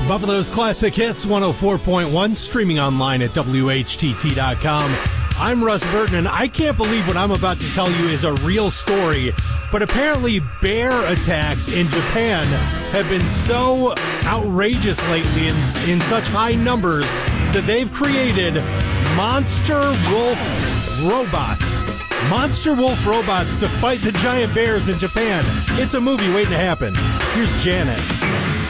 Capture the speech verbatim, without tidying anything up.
Buffalo's Classic Hits one oh four point one, streaming online at W H T T dot com. I'm Russ Burton, and I can't believe what I'm about to tell you is a real story, but apparently bear attacks in Japan have been so outrageous lately in, in such high numbers that they've created monster wolf robots. Monster wolf robots to fight the giant bears in Japan. It's a movie waiting to happen. Here's Janet.